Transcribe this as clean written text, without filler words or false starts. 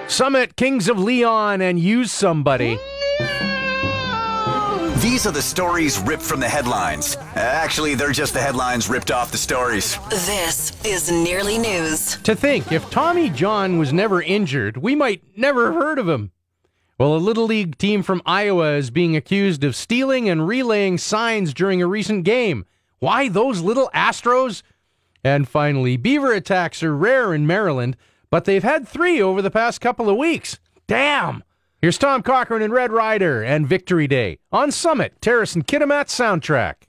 Summit, Kings of Leon, and Use Somebody. These are the stories ripped from the headlines. Actually, they're just the headlines ripped off the stories. This is Nearly News. To think, if Tommy John was never injured, we might never have heard of him. Well, a Little League team from Iowa is being accused of stealing and relaying signs during a recent game. Why those little Astros? And finally, beaver attacks are rare in Maryland, but they've had 3 over the past couple of weeks. Damn! Here's Tom Cochrane and Red Rider and Victory Day on Summit, Terrace and Kitimat Soundtrack.